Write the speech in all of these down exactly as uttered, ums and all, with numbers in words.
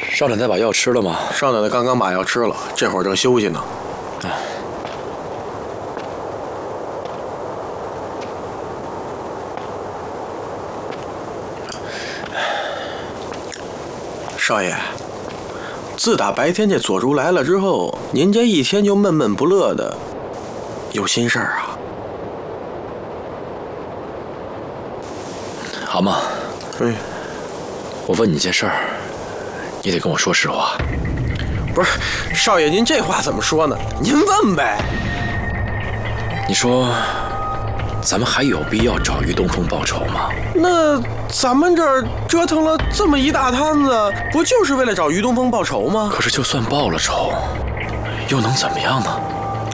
少奶奶把药吃了吗？ 少奶奶刚刚把药吃了，这会儿正休息呢。 啊。 少爷，自打白天这左珠来了之后，您这一天就闷闷不乐的，有心事儿啊？ 好嘛， 嗯， 我问你件事儿，你得跟我说实话。 不是，少爷，您这话怎么说呢？您问呗。 你说，咱们还有必要找于东风报仇吗？ 那咱们这儿折腾了这么一大摊子，不就是为了找于东风报仇吗？ 可是就算报了仇，又能怎么样呢？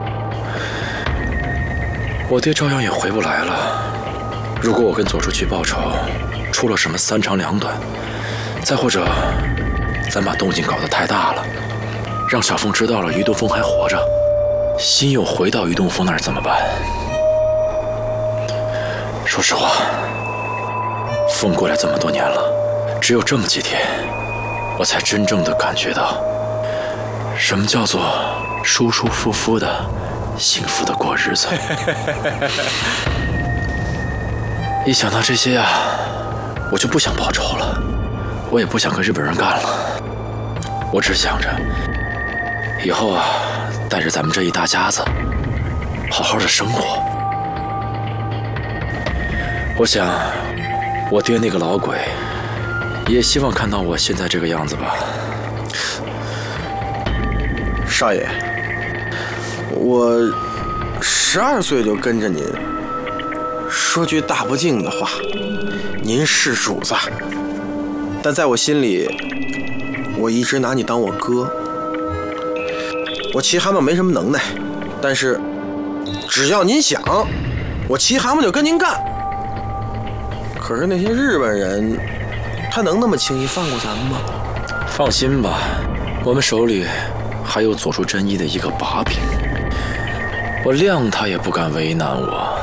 我爹照样也回不来了。如果我跟左叔去报仇，出了什么三长两短，再或者咱把动静搞得太大了，让小凤知道了于东风还活着，心又回到于东风那儿怎么办？说实话，凤过来这么多年了，只有这么几天，我才真正的感觉到什么叫做舒舒服服的幸福的过日子。一想到这些啊，我就不想报仇了，我也不想跟日本人干了。我只想着以后啊，带着咱们这一大家子好好的生活。我想我爹那个老鬼也希望看到我现在这个样子吧。 少爷，我十二岁就跟着您，说句大不敬的话，您是主子，但在我心里，我一直拿你当我哥。我骑蛤蟆没什么能耐，但是只要您想，我骑蛤蟆就跟您干。可是那些日本人，他能那么轻易放过咱们吗？ 放心吧，我们手里还有佐助真一的一个把柄，我谅他也不敢为难我。